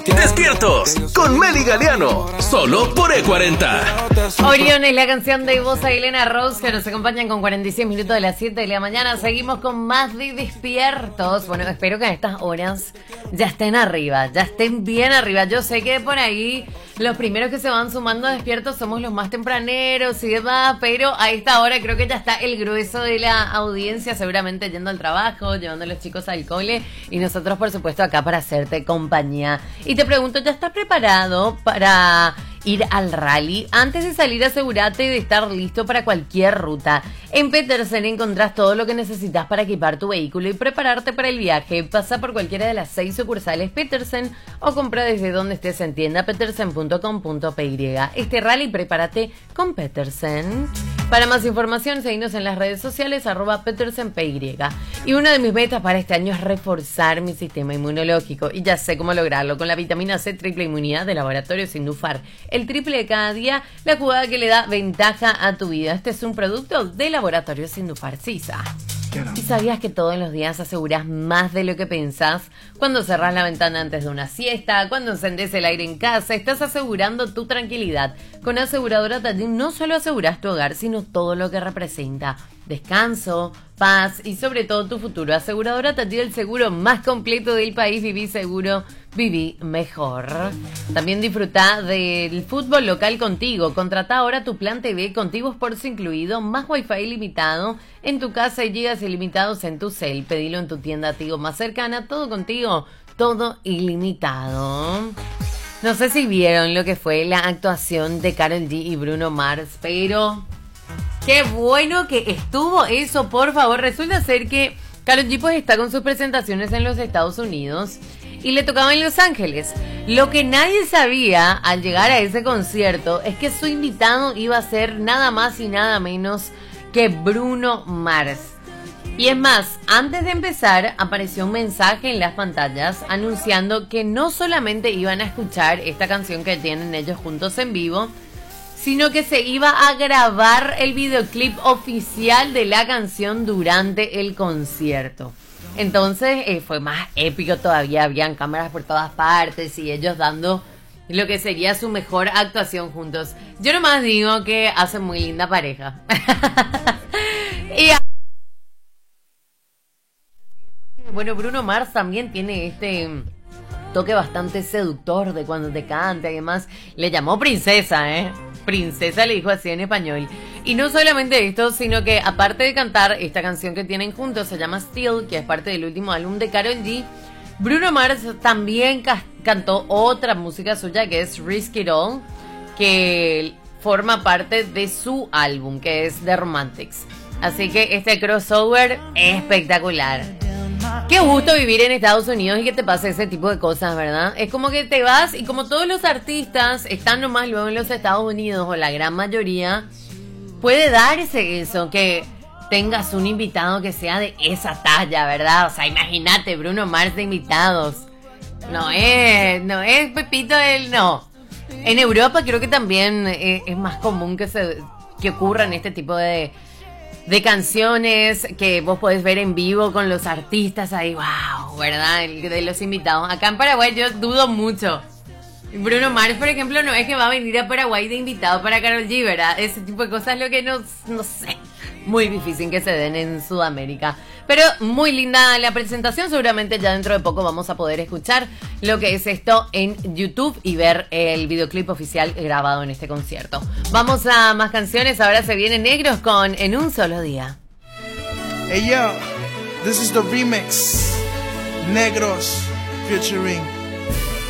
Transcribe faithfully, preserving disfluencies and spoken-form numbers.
Despiertos con Meli Galeano, solo por E cuarenta. Orión es la canción de Bosa y Elena Rose que nos acompañan con cuarenta y seis minutos de las siete de la mañana. Seguimos con más de Despiertos. Bueno, espero que a estas horas ya estén arriba, ya estén bien arriba. Yo sé que por ahí los primeros que se van sumando a Despiertos somos los más tempraneros y demás, pero a esta hora creo que ya está el grueso de la audiencia, seguramente yendo al trabajo, llevando a los chicos al cole y nosotros por supuesto acá para hacerte compañía. Y te pregunto, ¿ya estás preparado para ir al rally? Antes de salir, asegúrate de estar listo para cualquier ruta. En Petersen encontrás todo lo que necesitas para equipar tu vehículo y prepararte para el viaje. Pasa por cualquiera de las seis sucursales Petersen o compra desde donde estés en tienda petersen punto com punto p y. Este rally, prepárate con Petersen. Para más información, seguinos en las redes sociales, arroba petersenpy. Y una de mis metas para este año es reforzar mi sistema inmunológico. Y ya sé cómo lograrlo con la vitamina C triple inmunidad de Laboratorio Sindufar. El triple de cada día, la jugada que le da ventaja a tu vida. Este es un producto de Laboratorio Sindufar Sisa. ¿Y sabías que todos los días aseguras más de lo que pensás? Cuando cerrás la ventana antes de una siesta, cuando encendés el aire en casa, estás asegurando tu tranquilidad. Con Aseguradora Tatín no solo aseguras tu hogar, sino todo lo que representa. Descanso, paz y sobre todo tu futuro. Aseguradora Tatín, el seguro más completo del país. Viví seguro, viví mejor. También disfruta del fútbol local contigo. Contrata ahora tu plan T V con Tigo Sports incluido, más wifi ilimitado en tu casa y gigas ilimitados en tu cel. Pedilo en tu tienda Tigo más cercana. Todo contigo, todo ilimitado. No sé si vieron lo que fue la actuación de Karol G y Bruno Mars, pero qué bueno que estuvo eso, por favor. Resulta ser que Karol G pues está con sus presentaciones en los Estados Unidos y le tocaba en Los Ángeles. Lo que nadie sabía al llegar a ese concierto es que su invitado iba a ser nada más y nada menos que Bruno Mars. Y es más, antes de empezar apareció un mensaje en las pantallas anunciando que no solamente iban a escuchar esta canción que tienen ellos juntos en vivo, sino que se iba a grabar el videoclip oficial de la canción durante el concierto. Entonces eh, fue más épico todavía, habían cámaras por todas partes y ellos dando lo que sería su mejor actuación juntos. Yo nomás digo que hacen muy linda pareja. Y bueno, Bruno Mars también tiene este toque bastante seductor de cuando te canta y demás. Le llamó princesa, ¿eh? Princesa le dijo así en español. Y no solamente esto, sino que aparte de cantar esta canción que tienen juntos, se llama Still, que es parte del último álbum de Karol G, Bruno Mars también ca- cantó otra música suya que es Risk It All, que forma parte de su álbum, que es The Romantics. Así que este crossover es espectacular. Qué gusto vivir en Estados Unidos y que te pase ese tipo de cosas, ¿verdad? Es como que te vas y como todos los artistas están nomás luego en los Estados Unidos, o la gran mayoría, puede darse eso, que tengas un invitado que sea de esa talla, ¿verdad? O sea, imagínate, Bruno Mars de invitados. No es, no es Pepito del... No. En Europa creo que también es, es más común que, se, que ocurran este tipo de... de canciones que vos podés ver en vivo con los artistas ahí, wow, ¿verdad? El, de los invitados. Acá en Paraguay yo dudo mucho. Bruno Mars, por ejemplo, no es que va a venir a Paraguay de invitado para Karol G, ¿verdad? Ese tipo de cosas es lo que no, no sé, muy difícil que se den en Sudamérica. Pero muy linda la presentación, seguramente ya dentro de poco vamos a poder escuchar lo que es esto en YouTube y ver el videoclip oficial grabado en este concierto. Vamos a más canciones, ahora se vienen Negros con En un solo día. Hey yo, this is the remix, Negros featuring